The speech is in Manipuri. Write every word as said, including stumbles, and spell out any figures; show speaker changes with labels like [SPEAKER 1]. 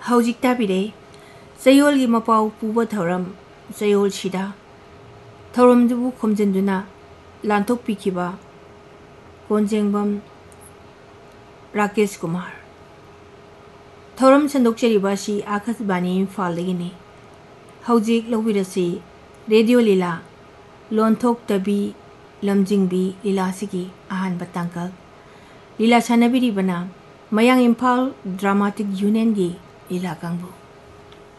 [SPEAKER 1] हौजिक ताबिरे चयोल की मपाउ पुब थौरम चयोल सिदा थौरम दुबु खोमजनदुना लांथोक पिखिबा कोंजेंगबम राकेश कुमार थौरम संदोकचरिबासी आकाशवाणी इम्फालदगिनी हौजिक लौबिरसी रेडियो लीला लोनथोक तबी लमजिंगबी लीलासिगी अहान बतांकल लीला सानबिरिबना मयांग इम्फाल ड्रामाटिक यूनियन की लीला कांगबू